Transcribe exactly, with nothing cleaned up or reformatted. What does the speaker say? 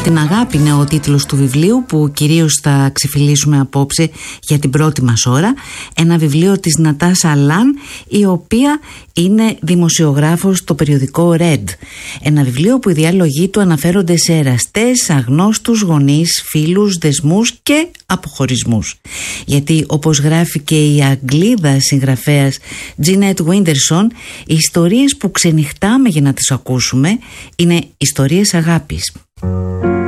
την αγάπη είναι ο τίτλος του βιβλίου που κυρίως θα ξεφυλίσουμε απόψε για την πρώτη μας ώρα. Ένα βιβλίο της Νατάσα Λαν, η οποία είναι δημοσιογράφος στο περιοδικό Red. Ένα βιβλίο που οι διάλογοι του αναφέρονται σε εραστές, αγνώστους, γονείς, φίλους, δεσμούς και αποχωρισμούς. Γιατί όπως γράφει και η Αγγλίδα συγγραφέας Τζίνετ Γουίντερσον, οι ιστορίες που ξενυχτάμε για να τις ακούσουμε είναι ιστορίες αγάπης.